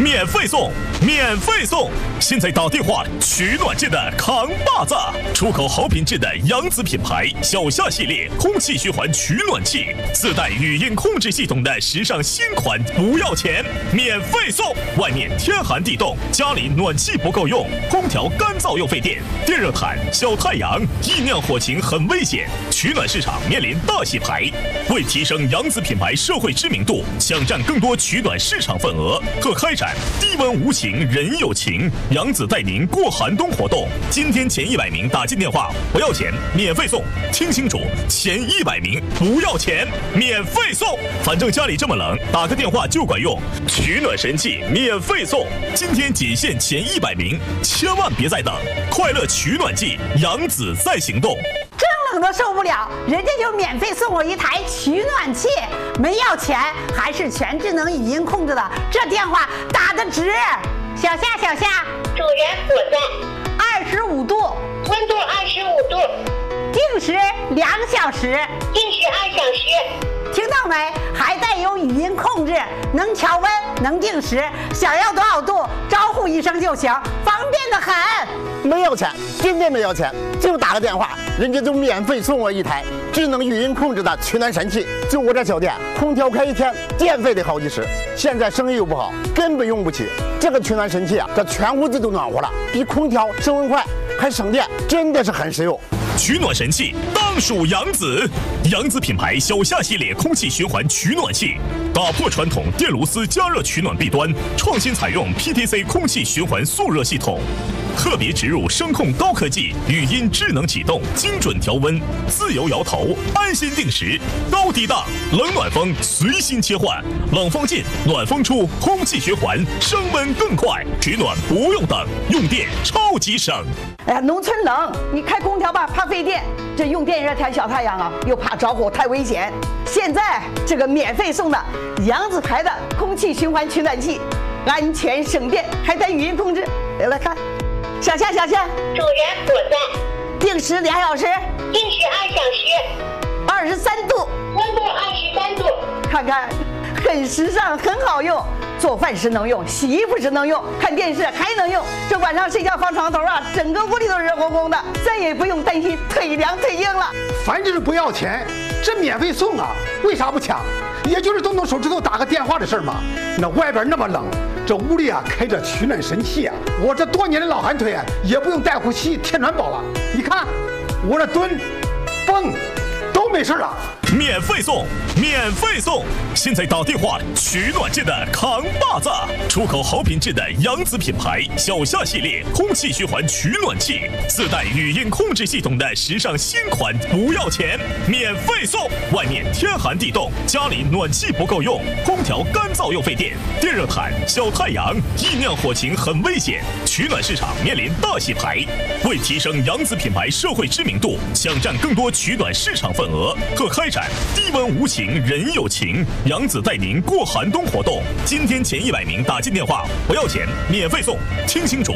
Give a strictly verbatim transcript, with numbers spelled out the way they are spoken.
免费送，免费送！现在打电话取暖界的扛把子，出口好品质的扬子品牌小夏系列空气循环取暖器，自带语音控制系统的时尚新款，不要钱，免费送！外面天寒地冻，家里暖气不够用，空调干燥又费电，电热毯、小太阳，易酿火情很危险，取暖市场面临大洗牌。为提升扬子品牌社会知名度，抢占更多取暖市场份额，特开展低温无情人有情，扬子带您过寒冬活动。今天前一百名打进电话不要钱，免费送。听清楚，前一百名不要钱，免费送。反正家里这么冷，打个电话就管用。取暖神器免费送，今天仅限前一百名，千万别再等！快乐取暖季，扬子在行动。 真冷都受不了，人家就免费送我一台取暖器，没要钱，还是全智能语音控制的，这电话打得值。小夏，小夏， 主人我在。 二十五度， 温度二十五度， 定时两小时， 定时二小时。 听到没？还带有语音控制，能调温，能定时，想要多少度，招呼一声就行，方便得很。 没要钱，真的没要钱，就打个电话，人家就免费送我一台智能语音控制的取暖神器。就我这小店，空调开一天，电费得好几十，现在生意又不好，根本用不起。这个取暖神器啊，这全屋子都暖和了，比空调升温快，还省电，真的是很实用。 取暖神器当属扬子，扬子品牌小夏系列空气循环取暖器，打破传统电炉丝加热取暖弊端，创新采用 P T C 空气循环速热系统，特别植入声控高科技，语音智能启动，精准调温，自由摇头，安心定时，高低档，冷暖风随心切换，冷风进，暖风出，空气循环，升温更快，取暖不用等，用电超级省。 哎呀，农村冷，你开空调吧，怕费电；这用电热毯、小太阳啊，又怕着火，太危险。现在这个免费送的扬子牌的空气循环取暖器，安全省电，还带语音控制。来来看，小夏，小夏， 主人我在。 定时两小时， 定时二小时， 二十三度， 温度二十三度。 看看，很时尚，很好用。做饭时能用，洗衣服时能用，看电视还能用。这晚上睡觉放床头啊，整个屋里都是热烘烘的，再也不用担心腿凉腿硬了。 反正是不要钱，这免费送啊，为啥不抢？也就是动动手指头打个电话的事儿嘛。那外边那么冷，这屋里啊开着取暖神器啊，我这多年的老寒腿啊，也不用带呼吸贴暖宝了。你看，我这蹲、蹦都没事了。 免费送，免费送！现在打电话取暖界的扛把子，出口好品质的扬子品牌小夏系列空气循环取暖器，自带语音控制系统的时尚新款，不要钱，免费送！外面天寒地冻，家里暖气不够用，空调干燥又费电，电热毯、小太阳，易酿火情很危险，取暖市场面临大洗牌。为提升扬子品牌社会知名度，抢占更多取暖市场份额，特开展低温无情人有情，扬子带您过寒冬活动。今天前一百名打进电话不要钱，免费送。听清楚，